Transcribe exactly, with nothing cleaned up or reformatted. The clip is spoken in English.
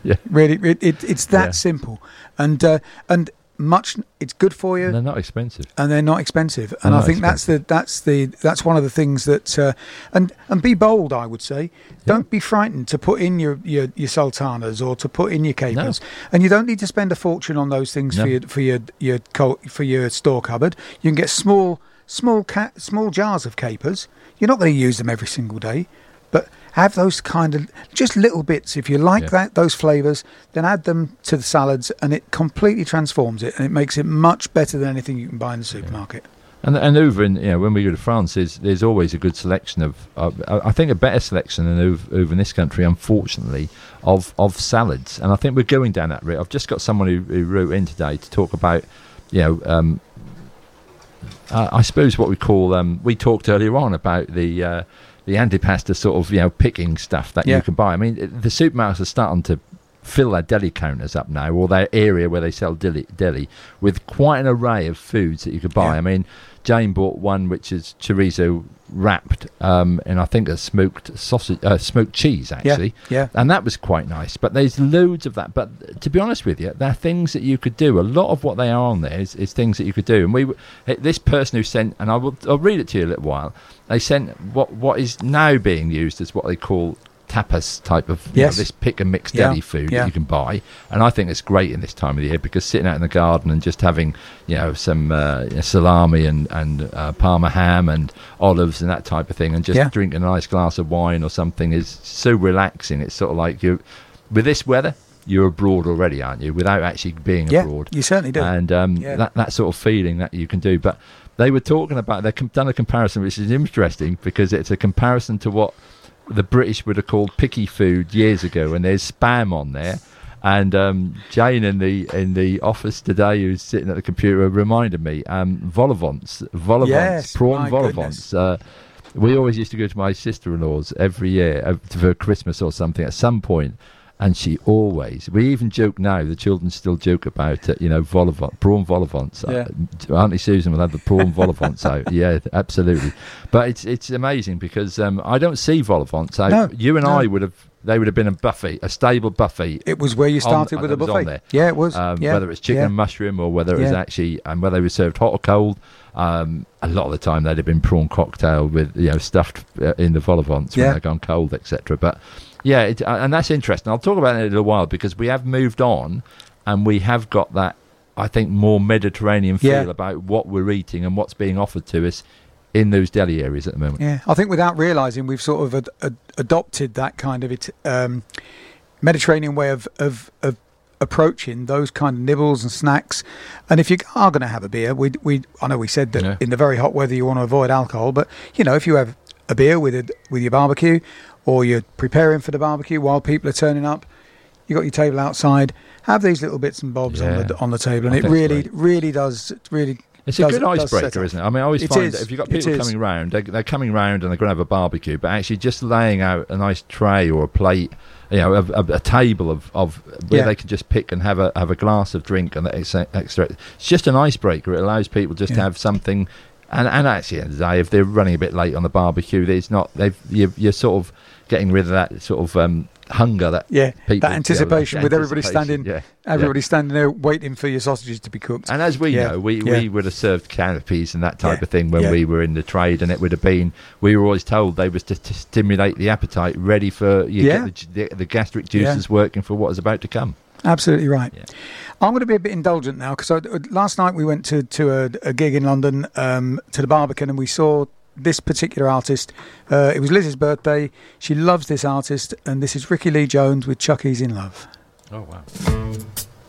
yeah. Really, it, it, it's that Yeah. simple, and uh, and much. It's good for you. And they're not expensive. And they're not expensive, and They're I not think that's the that's the that's one of the things that uh, and and be bold. I would say, don't be frightened to put in your, your, your sultanas or to put in your capers, No. and you don't need to spend a fortune on those things No. for your for your your co- for your store cupboard. You can get small small ca- small jars of capers. You're not going to use them every single day, but have those kind of just little bits. If you like Yeah. that those flavours, then add them to the salads, and it completely transforms it, and it makes it much better than anything you can buy in the supermarket. And and over in, you know, when we go to France, there's, there's always a good selection of, uh, I think a better selection than over, over in this country, unfortunately, of, of salads. And I think we're going down that route. I've just got someone who, who wrote in today to talk about, you know, um, uh, I suppose what we call, um, we talked earlier on about the uh, the antipasta sort of, you know, picking stuff that Yeah. you can buy. I mean, it- the supermarkets are starting to fill their deli counters up now, or their area where they sell deli, deli with quite an array of foods that you could buy. Yeah. I mean, Jane bought one which is chorizo wrapped, um, and I think a smoked sausage, uh, smoked cheese actually. Yeah, And that was quite nice. But there's loads of that. But to be honest with you, there are things that you could do. A lot of what they are on there is, is things that you could do. And we, w- this person who sent, and I will, I'll read it to you in a little while. They sent what what is now being used as what they call tapas type of, you know, Yes. this pick and mix Yeah, deli food yeah. that you can buy, and I think it's great in this time of the year because sitting out in the garden and just having, you know, some uh, salami and and uh, parma ham and olives and that type of thing, and just Yeah. drinking a nice glass of wine or something is so relaxing. It's sort of like you, with this weather, you're abroad already, aren't you? Without actually being yeah, abroad, you certainly do. and um, Yeah. that that sort of feeling that you can do. But they were talking about, they've com- done a comparison which is interesting because it's a comparison to what the British would have called picky food years ago, and there's spam on there. And um, Jane in the in the office today, who's sitting at the computer, reminded me um, vol au vents, vol au vents, Yes, prawn my vol au goodness. vents. Uh, we always used to go to my sister-in-law's every year uh, for Christmas or something at some point, and she always, we even joke now, the children still joke about it, you know, vol au vent, prawn vol au vents. Yeah. Uh, Auntie Susan will have the prawn vol au vents out. Yeah, absolutely. But it's it's amazing because um, I don't see vol au vents out. No, you and no. I would have, they would have been a buffet, a stable buffet. It was where you started on- with a that was on buffet. there. Yeah, it was. Um, yeah. Whether it's chicken yeah. and mushroom or whether it was Yeah. actually, and whether it was served hot or cold. Um, a lot of the time they'd have been prawn cocktail with, you know, stuffed uh, in the vol au vents when Yeah. they've gone cold, et cetera. But yeah, it, uh, and that's interesting. I'll talk about it in a little while because we have moved on and we have got that, I think, more Mediterranean feel Yeah. about what we're eating and what's being offered to us in those deli areas at the moment. Yeah, I think without realising, we've sort of ad- ad- adopted that kind of it, um, Mediterranean way of, of, of approaching those kind of nibbles and snacks. And if you are going to have a beer, we we I know we said that Yeah. in the very hot weather you want to avoid alcohol, but you know, if you have a beer with a, with your barbecue, or you're preparing for the barbecue while people are turning up, you got your table outside, have these little bits and bobs Yeah. on the on the table, and I it think it's really great. really does really. It's a does- good does set icebreaker, off. isn't it? I mean, I always It find is. that if you've got It people is. coming round, they, they're coming round and they're going to have a barbecue, but actually just laying out a nice tray or a plate, you know, a, a, a table of, of where Yeah. they can just pick and have a have a glass of drink and extra. extra it's just an icebreaker. It allows people just to Yeah. have something. And and actually, at the end of the day, if they're running a bit late on the barbecue, there's not they've you're, you're sort of getting rid of that sort of um, hunger that Yeah, people, that anticipation you know, with everybody anticipation, standing, yeah, everybody standing there waiting for your sausages to be cooked. And as we Yeah, know, we, yeah. we would have served canopies and that type Yeah, of thing when yeah. we were in the trade, and it would have been, we were always told they was to, to stimulate the appetite, ready for you Yeah. get the, the, the gastric juices working for what is about to come. Absolutely right. Yeah. I'm going to be a bit indulgent now because last night we went to, to a, a gig in London, um, to the Barbican, and we saw this particular artist. Uh, it was Liz's birthday. She loves this artist, and this is Ricky Lee Jones with Chucky's in Love. Oh, wow.